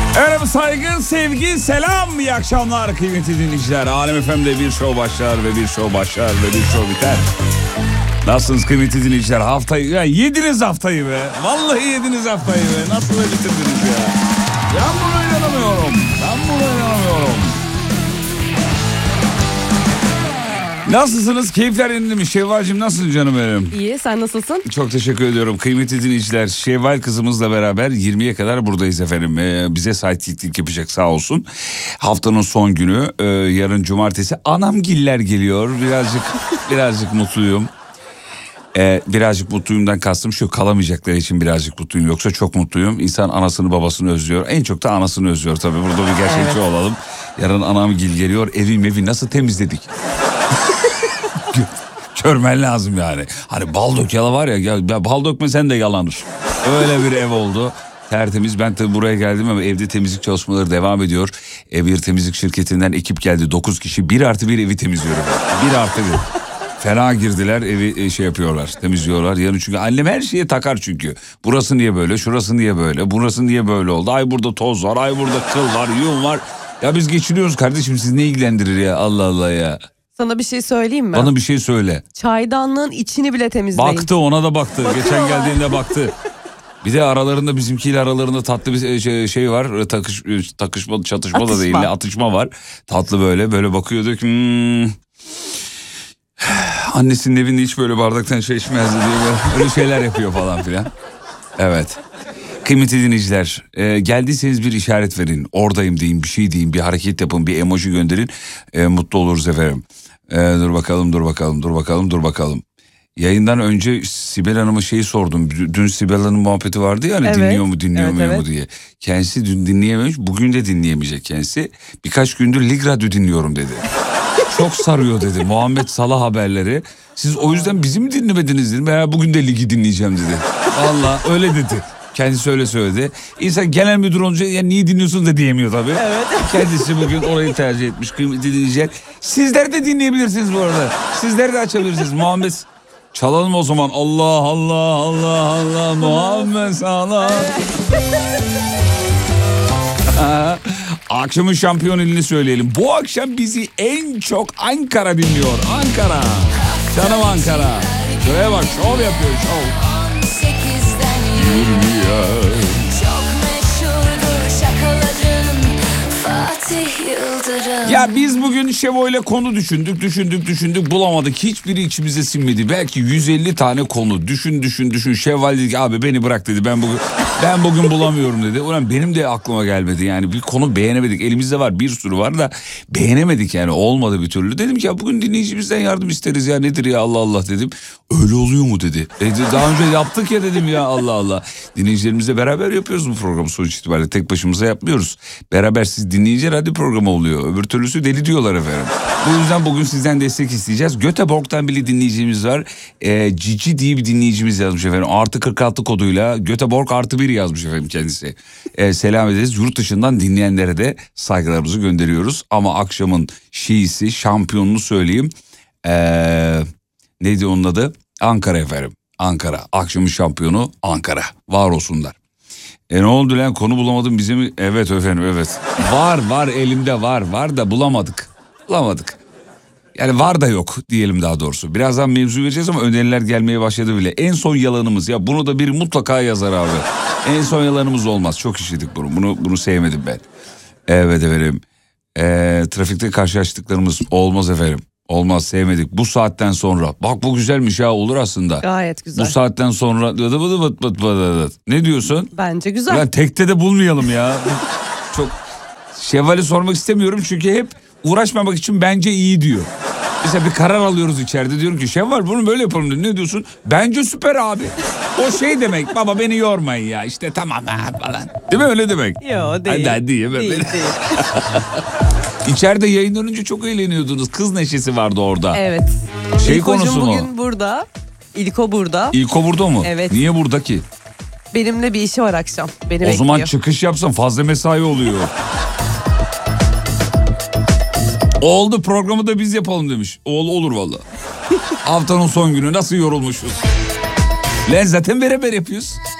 Evet, saygı, sevgi, selam, iyi akşamlar kıymetli dinleyiciler. Alem FM'de bir show başlar ve bir show başlar ve bir show biter. Nasılsınız kıymetli dinleyiciler? Haftayı, ya yediniz haftayı be. Vallahi yediniz haftayı be. Nasıl da bitirdiniz ya? Ben buna inanamıyorum. Nasılsınız? Keyifler yerinde mi? Şevval'cim nasılsın canım benim? İyi, sen nasılsın? Çok teşekkür ediyorum. Kıymetli dinleyiciler, Şevval kızımızla beraber 20'ye kadar buradayız efendim. Bize sidekicklik yapacak sağ olsun. Haftanın son günü, yarın cumartesi. Anamgiller geliyor. Birazcık mutluyum. Birazcık mutluyumdan kastım şu, kalamayacakları için birazcık mutluyum. Yoksa çok mutluyum. İnsan anasını babasını özlüyor. En çok da anasını özlüyor tabii. Burada bir gerçekçi olalım. Yarın anamgil geliyor. Evi nasıl temizledik? Görmen lazım yani. Hani bal dök yala var ya, bal dökme sen de yalanır. Öyle bir ev oldu. Tertemiz. Ben tabii buraya geldim ama evde temizlik çalışmaları devam ediyor. Bir temizlik şirketinden ekip geldi. 9 kişi 1+1 evi temizliyorum. 1+1. Fena girdiler, evi yapıyorlar, temizliyorlar. Yani çünkü annem her şeye takar çünkü. Burası niye böyle, şurası niye böyle, burası niye böyle oldu. Ay burada toz var, ay burada kıl var, yum var. Ya biz geçiniyoruz kardeşim, siz ne ilgilendirir ya, Allah Allah ya. Sana bir şey söyleyeyim mi? Bana bir şey söyle. Çaydanlığın içini bile temizleyin. Baktı, ona da baktı. Geçen geldiğinde baktı. Bir de aralarında, bizimkiyle aralarında tatlı bir şey var. Takışma, çatışma da değil, atışma var. Tatlı böyle bakıyorduk. Annesinin evinde hiç böyle bardaktan şey içmezdi diye öyle şeyler yapıyor falan filan. Evet. Kıymetli dinleyiciler, geldiyseniz bir işaret verin. Oradayım deyin, bir şey deyin, bir hareket yapın, bir emoji gönderin. Mutlu oluruz efendim. Dur bakalım. Yayından önce Sibel Hanım'a sordum. Dün Sibel Hanım muhabbeti vardı ya hani, evet, dinliyor mu diye. Kendisi dün dinleyememiş, bugün de dinleyemeyecek kendisi. Birkaç gündür Lig Radyo dinliyorum dedi. Çok sarıyor dedi. Muhammed Salah haberleri. Siz o yüzden bizi mi dinlemediniz dedim. Veya bugün de ligi dinleyeceğim dedi. Vallahi öyle dedi. Kendisi öyle söyledi. İnsan genel müdür olunca ya niye dinliyorsun da diyemiyor tabii. Evet. Kendisi bugün orayı tercih etmiş. Kıymetli dinleyiciler. Sizler de dinleyebilirsiniz bu arada. Sizler de açabilirsiniz. Muhammed, çalalım o zaman. Allah Muhammed Salah. Akşamın şampiyon ilini söyleyelim. Bu akşam bizi en çok Ankara dinliyor. Ankara. Canım Ankara. Şuraya bak, şov yapıyor, şov. 20 yıl. Ya biz bugün Şevo ile konu düşündük bulamadık. Hiçbiri içimize sinmedi. Belki 150 tane konu düşün. Şevval dedi ki abi beni bırak dedi. Ben bugün bulamıyorum dedi. Ulan benim de aklıma gelmedi. Yani bir konu beğenemedik. Elimizde var, bir sürü var da beğenemedik yani, olmadı bir türlü. Dedim ki ya bugün dinleyicimizden yardım isteriz ya, nedir ya, Allah dedim. Öyle oluyor mu dedi. Daha önce yaptık ya dedim ya, Allah. Dinleyicilerimizle beraber yapıyoruz bu programı sonuç itibariyle. Tek başımıza yapmıyoruz. Beraber siz dinleyici radyo programı oluyor. Öbür türlüsü deli diyorlar efendim. Bu yüzden bugün sizden destek isteyeceğiz. Göteborg'dan bir dinleyicimiz var. Cici diye bir dinleyicimiz yazmış efendim. +46 koduyla Göteborg +1 yazmış efendim kendisi. Selam ederiz. Yurt dışından dinleyenlere de saygılarımızı gönderiyoruz. Ama akşamın şampiyonunu söyleyeyim. Neydi onun adı? Ankara efendim. Ankara. Akşamın şampiyonu Ankara. Var olsunlar. Ne oldu lan, konu bulamadım bizi mi? Evet efendim, evet. Var elimde var da bulamadık. Yani var da yok diyelim daha doğrusu. Birazdan mevzu vereceğiz ama öneriler gelmeye başladı bile. En son yalanımız, ya bunu da biri mutlaka yazar abi. En son yalanımız olmaz. Çok işledik bunu sevmedim ben. Evet efendim. Trafikte karşılaştıklarımız olmaz efendim. Olmaz, sevmedik. Bu saatten sonra. Bak bu güzelmiş ya, olur aslında. Gayet güzel. Bu saatten sonra. Ne diyorsun? Bence güzel. Ya tekte de bulmayalım ya. Çok Şevval'e sormak istemiyorum çünkü hep uğraşmamak için bence iyi diyor. Mesela bir karar alıyoruz içeride, diyorum ki Şevval bunu böyle yapalım diyor. Ne diyorsun? Bence süper abi. O demek, baba beni yormayın ya işte, tamam ha falan. Değil mi, öyle demek? Yok değil. Hadi değil. İçeride yayından önce çok eğleniyordunuz. Kız neşesi vardı orada. Evet. Konusu mu? Bugün burada. İlko burada. İlko burada mı? Evet. Niye burada ki? Benimle bir işi var akşam. Beni o bekliyor. zaman çıkış yapsam, fazla mesai oluyor. Oldu, programı da biz yapalım demiş. Olur valla. Haftanın son günü nasıl yorulmuşuz. Lan zaten beraber yapıyoruz.